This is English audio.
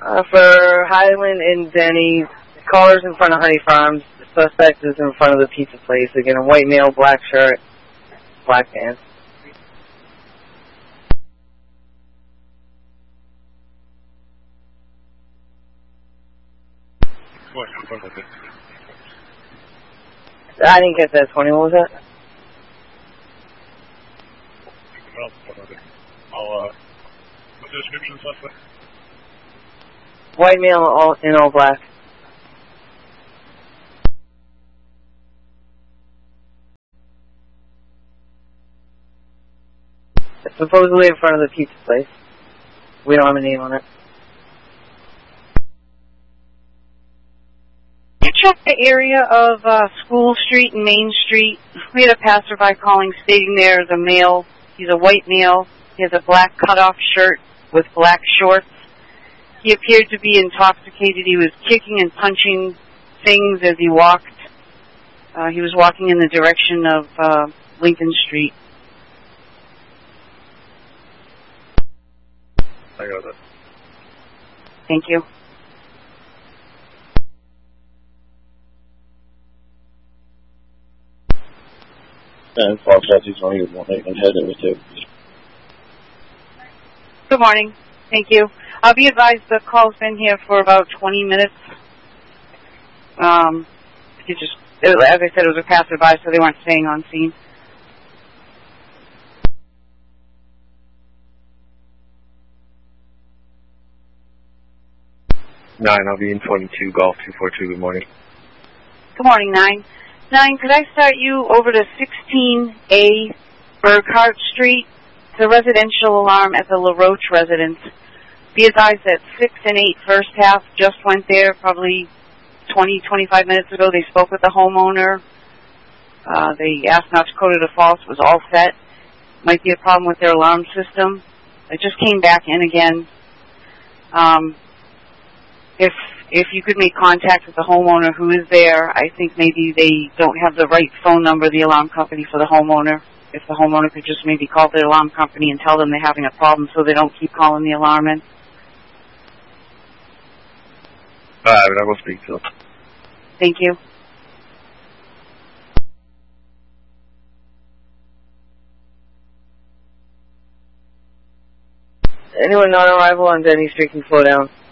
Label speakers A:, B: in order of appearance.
A: For Highland and Denny, callers in front of Honey Farms. The suspect is in front of the pizza place. Again, a white male, black shirt, black pants. I didn't get that, 20. What was that?
B: What's the description of the suspect?
A: White male in all black. Supposedly in front of the pizza place. We don't have a name on it.
C: You check the area of School Street and Main Street. We had a passerby calling stating there's a male. He's a white male. He has a black cutoff shirt with black shorts. He appeared to be intoxicated. He was kicking and punching things as he walked. He was walking in the direction of Lincoln Street.
B: I got it.
C: Thank you.
D: And Foxtrot only 18 and head over to.
C: Good morning. Thank you. I'll be advised the call's been here for about 20 minutes. As I said, it was a passerby, so they weren't staying on scene.
B: 9, I'll be in 22, Golf 242, good morning.
C: Good morning, 9. 9, could I start you over to 16A Burghardt Street? It's a residential alarm at the LaRoche residence. Be advised that 6 and 8 first half just went there probably 20, 25 minutes ago. They spoke with the homeowner. They asked not to code it a false. It was all set. Might be a problem with their alarm system. It just came back in again. If you could make contact with the homeowner who is there, I think maybe they don't have the right phone number, the alarm company, for the homeowner. If the homeowner could just maybe call the alarm company and tell them they're having a problem so they don't keep calling the alarm in.
B: I will speak to them.
C: Thank you.
A: Anyone not on arrival on Denny Street can slow down.